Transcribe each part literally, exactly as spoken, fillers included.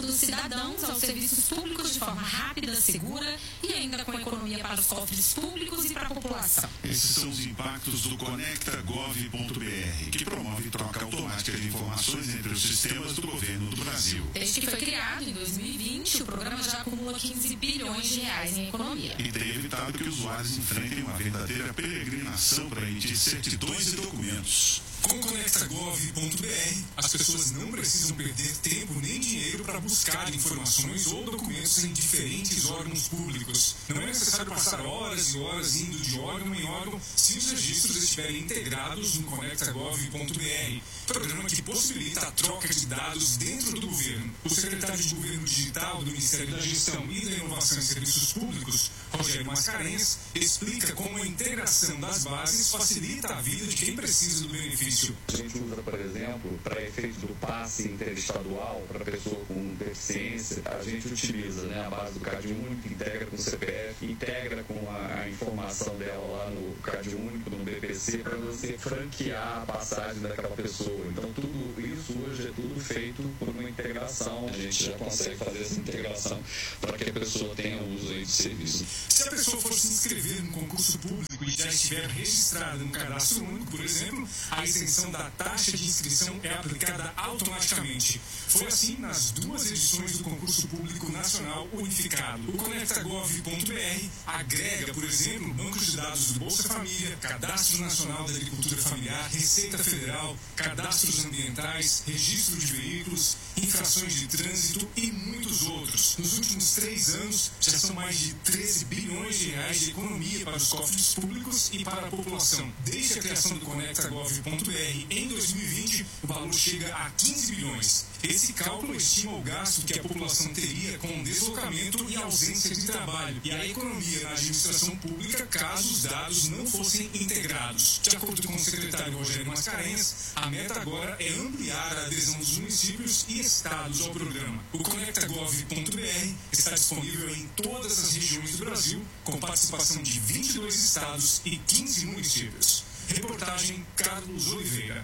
dos cidadãos aos serviços públicos de forma rápida, segura e ainda com economia para os cofres públicos e para a população. Esses são os impactos do conecta gov ponto b r, que promove troca automática de informações entre os sistemas do governo do Brasil. Desde que foi criado em dois mil e vinte, o programa já acumula quinze bilhões de reais em economia. E tem evitado que usuários enfrentem uma verdadeira peregrinação para emitir certidões e documentos. Com conecta gov ponto b r, as pessoas não precisam perder tempo nem dinheiro para buscar informações ou documentos em diferentes órgãos públicos. Não é necessário passar horas e horas indo de órgão em órgão se os registros estiverem integrados no conecta gov ponto b r, programa que possibilita a troca de dados dentro do governo. O secretário de Governo Digital do Ministério da Gestão e da Inovação em Serviços Públicos, Rogério Mascarenhas, explica como a integração das bases facilita a vida de quem precisa do benefício. A gente usa, por exemplo, para efeito do passe interestadual para pessoa com deficiência, a gente utiliza, né, a base do Cade Único, integra com o C P F, integra com a, a informação dela lá no Cade Único, no B P C, para você franquear a passagem daquela pessoa. Então, tudo isso hoje é tudo feito por uma integração. A gente já consegue fazer essa integração para que a pessoa tenha uso aí do serviço. Se a pessoa for se inscrever no concurso público e já estiver registrada no cadastro único, por exemplo, a isenção da taxa de inscrição é aplicada automaticamente. Foi assim nas duas edições do concurso público nacional unificado. O conecta gov ponto b r agrega, por exemplo, bancos de dados do Bolsa Família, Cadastro Nacional da Agricultura Familiar, Receita Federal, cadastros ambientais, registro de veículos, infrações de trânsito e muitos outros. Nos últimos três anos, já são mais de treze bilhões de reais de economia para os cofres públicos e para a população. Desde a criação do conecta gov ponto b r em dois mil e vinte, o valor chega a quinze bilhões. Esse cálculo estima o gasto que a população teria com deslocamento e ausência de trabalho e a economia na administração pública caso os dados não fossem integrados. De acordo com o secretário Rogério Mascarenhas, a meta agora é ampliar a adesão dos municípios e estados ao programa. O conecta gov ponto b r está disponível em todas as regiões do Brasil, com participação de vinte e dois estados e quinze municípios. Reportagem Carlos Oliveira.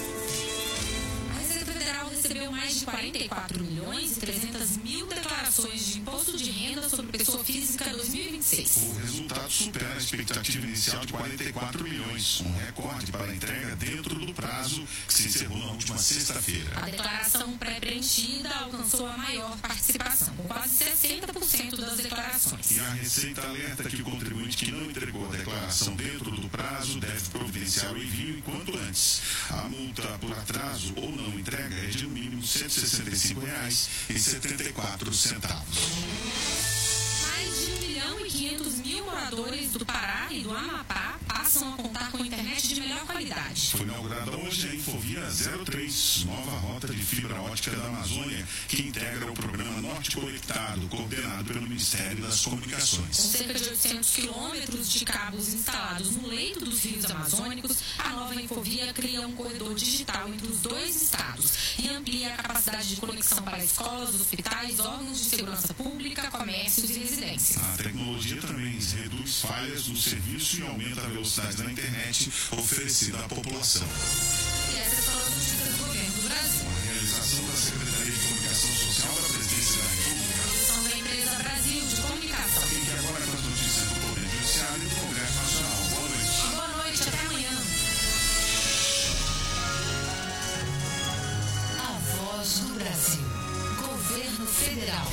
A Receita Federal recebeu mais de quarenta e quatro milhões e trezentas mil declarações de imposto de renda sobre pessoa física dois mil e vinte e seis. O resultado supera a expectativa inicial de quarenta e quatro milhões, um recorde para a entrega dentro do prazo que se encerrou na última sexta-feira. A declaração pré-preenchida alcançou a maior participação, com quase sessenta por cento das declarações. E a Receita alerta que o contribuinte que não entregou a declaração dentro do prazo deve providenciar o envio enquanto antes. A multa por atraso ou não entrega é de no mínimo cento e sessenta e cinco reais e setenta e quatro centavos. Mais de um milhão e quinhentos mil moradores do Pará e do Amapá passam a contar com internet de melhor qualidade. Foi inaugurada hoje a Infovia zero três, nova rota de fibra ótica da Amazônia, que integra o programa Norte Conectado, coordenado pelo Ministério das Comunicações. Com cerca de oitocentos quilômetros de cabos instalados no leito dos rios amazônicos, a nova Infovia cria um corredor digital entre os dois estados e amplia a capacidade de conexão para escolas, hospitais, órgãos de segurança pública, comércios e residências. A tecnologia também reduz falhas no serviço e aumenta a velocidade da internet oferecida à população. E essas são as notícias do governo do Brasil. A realização da Secretaria de Comunicação Social da Presidência da República. Produção da Empresa Brasil de Comunicação. Fique agora com as notícias do Poder Judiciário e do Congresso Nacional. Boa noite. Boa noite, até amanhã. A Voz do Brasil. Governo Federal.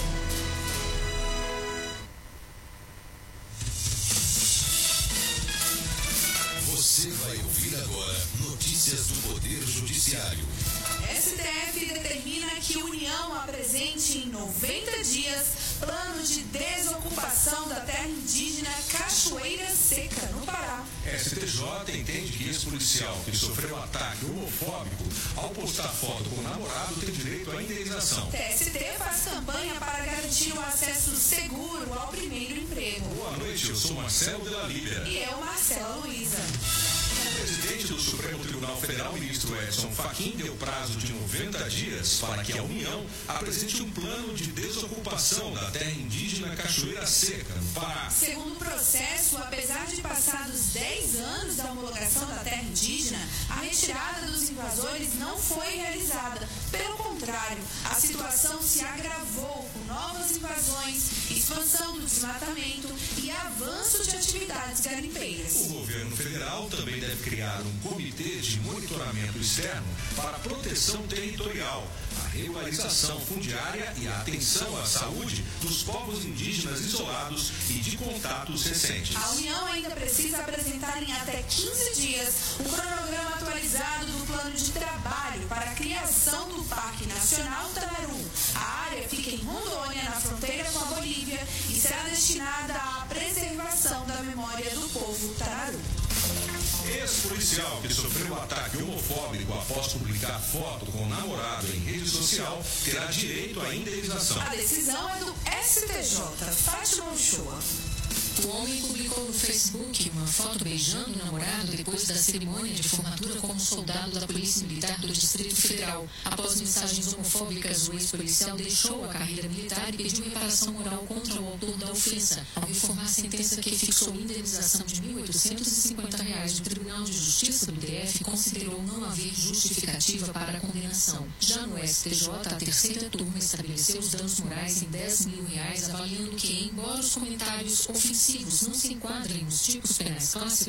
Você vai ouvir agora notícias do Poder Judiciário. S T F determina que a União apresente em noventa dias plano de desocupação da terra indígena Cachoeira Seca, no Pará. S T J entende que ex-policial que sofreu ataque homofóbico ao postar foto com o namorado tem direito à indenização. T S T faz campanha para garantir o acesso seguro ao primeiro emprego. Boa noite, eu sou Marcelo de la Líbia. E eu, Marcela Luiza. O presidente do Supremo Tribunal Federal, ministro Edson Fachin, deu prazo de noventa dias para que a União apresente um plano de desocupação da terra indígena Cachoeira Seca, no Pará. Segundo o processo, apesar de passados dez anos da homologação da terra indígena, a retirada dos invasores não foi realizada. Pelo contrário, contrário, a situação se agravou com novas invasões, expansão do desmatamento e avanço de atividades garimpeiras. O governo federal também deve criar um comitê de monitoramento externo para a proteção territorial, a regularização fundiária e a atenção à saúde dos povos indígenas isolados e de contatos recentes. A União ainda precisa apresentar em até quinze dias o cronograma atualizado do plano de trabalho para a criação do Parque Nacional Tanaru. A área fica em Rondônia, na fronteira com a Bolívia, e será destinada à preservação da memória do povo Tanaru. Ex-policial que sofreu ataque homofóbico após publicar foto com o namorado em rede social terá direito à indenização. A decisão é do S T J. Fátima Uchoa. O homem publicou no Facebook uma foto beijando o namorado depois da cerimônia de formatura como soldado da Polícia Militar do Distrito Federal. Após mensagens homofóbicas, o ex-policial deixou a carreira militar e pediu reparação moral contra o autor da ofensa, ao informar a sentença que fixou indenização de mil oitocentos e cinquenta reais. O Tribunal de Justiça do D F considerou não haver justificativa para a condenação. Já no S T J, a terceira turma estabeleceu os danos morais em dez mil reais, avaliando que, embora os comentários ofensivos não se enquadrem nos tipos penais clássicos,